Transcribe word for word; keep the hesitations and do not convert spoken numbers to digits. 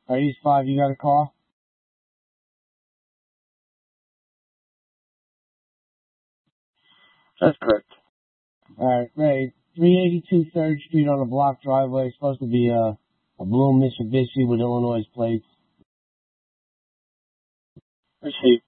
Alright, East five, you got a call? That's correct. Alright, Ray, three eighty-two third Street on a block driveway. It's supposed to be a, a blue Mitsubishi with Illinois plates. Received.